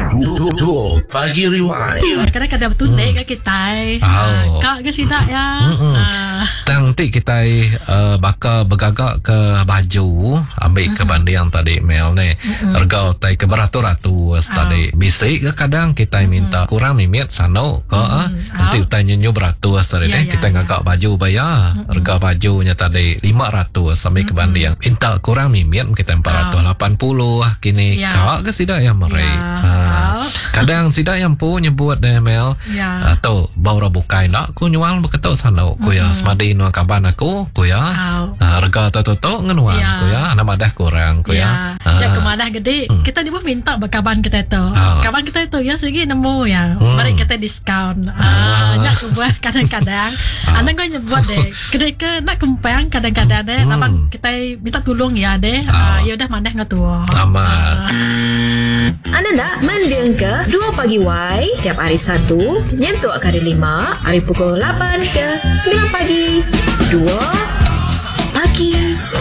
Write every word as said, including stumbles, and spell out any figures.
Betul. Pagi Rewind. Kadang-kadang tunai ke kita. Oh. Kak ke sidak ya. Ah. Nanti kita uh, bakal bergagak ke baju, ambil ke banding yang tadi Mel ni. Harga tai ke beratus-ratus tadi. Bisik ke kadang kita minta kurang mimit sano ke ah. Nanti kita nyanyi beratus tadi Ya, ni. ya, Kita ya. ngagak baju bayar. Harga bajunya tadi lima ratus sampai ke banding. Minta kurang mimit kita empat ratus lapan puluh ah kini. Ya. Kak ke sidak yang meri. Ya. Ha. Kadang sidak yang pu nyebut deh Mel. Ya. Atau baru bukai nak ku nyual beketok sana ku ya semadi nu kaban aku ku ya. Au. Ah, harga tu-tu ngenuan Ya. ku ya. Nama dah kurang ku ya. Ya, ya kemana gede kita ni pun minta bakaban kita itu. Ah. Kaban kita itu ya segi nemu ya. Hmm. Mari kita diskaun. Ah. Ah, nyak sebuah kadang-kadang. Anak kau nyebut deh. Kedai ke nak kempang kadang-kadang deh. Hmm. Nampak kita minta tolong ya deh. Ah. Ah, ya udah mana nggak tua. Amat. Anda nak mendengar ke dua Pagi Y tiap hari Sabtu, nyentuh hari lima, hari pukul lapan ke sembilan pagi. dua